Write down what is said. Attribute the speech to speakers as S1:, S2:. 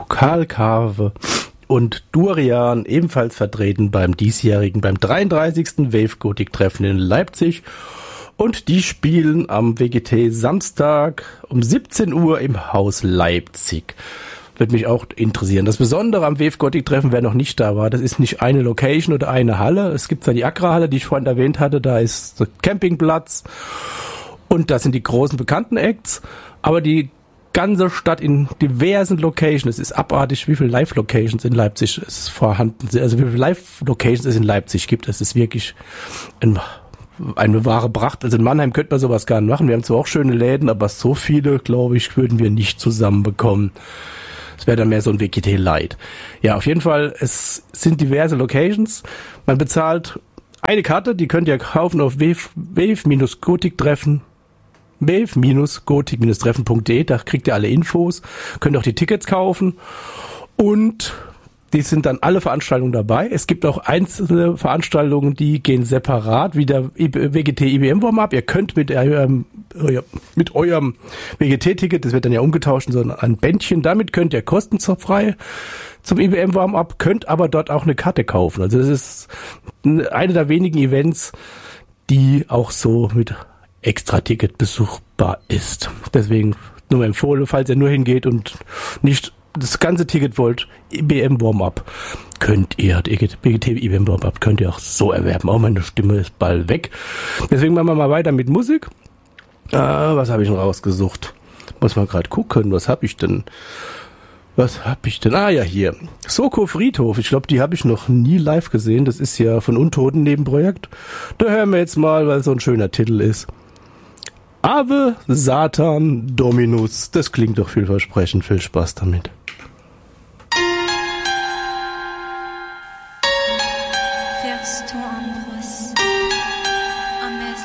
S1: Lokalkave und Durian ebenfalls vertreten beim 33. Wave Gothic Treffen in Leipzig. Und die spielen am WGT Samstag um 17 Uhr im Haus Leipzig. Würde mich auch interessieren. Das Besondere am Wave Gothic Treffen, wer noch nicht da war, das ist nicht eine Location oder eine Halle. Es gibt zwar die Agra-Halle, die ich vorhin erwähnt hatte, da ist der Campingplatz und da sind die großen bekannten Acts, aber die ganze Stadt in diversen Locations. Es ist abartig, wie viele Live-Locations in Leipzig es vorhanden sind. Also wie viele Live-Locations es in Leipzig gibt. Es ist wirklich eine wahre Pracht. Also in Mannheim könnte man sowas gar nicht machen. Wir haben zwar auch schöne Läden, aber so viele, glaube ich, würden wir nicht zusammenbekommen. Es wäre dann mehr so ein WGT Light. Ja, auf jeden Fall, es sind diverse Locations. Man bezahlt eine Karte, die könnt ihr kaufen auf wave-gothic-treffen.de, da kriegt ihr alle Infos, könnt auch die Tickets kaufen und die sind dann alle Veranstaltungen dabei. Es gibt auch einzelne Veranstaltungen, die gehen separat, wie der WGT IBM Warm-Up. Ihr könnt mit eurem WGT-Ticket, das wird dann ja umgetauscht in so ein Bändchen, damit könnt ihr kostenfrei zum IBM Warm-Up, könnt aber dort auch eine Karte kaufen. Also das ist eine der wenigen Events, die auch so mit Extra-Ticket besuchbar ist. Deswegen nur empfohlen, falls ihr nur hingeht und nicht das ganze Ticket wollt, IBM Warm-Up, könnt ihr, BGT IBM Warm-Up könnt ihr auch so erwerben. Auch meine Stimme ist bald weg. Deswegen machen wir mal weiter mit Musik. Was habe ich denn rausgesucht? Muss mal gerade gucken, was habe ich denn? Ah ja, hier. Soko Friedhof. Ich glaube, die habe ich noch nie live gesehen. Das ist ja von Untoten Nebenprojekt. Da hören wir jetzt mal, weil so ein schöner Titel ist. Ave Satan Dominus. Das klingt doch vielversprechend. Viel Spaß damit.
S2: Vers ton Ambros, Ames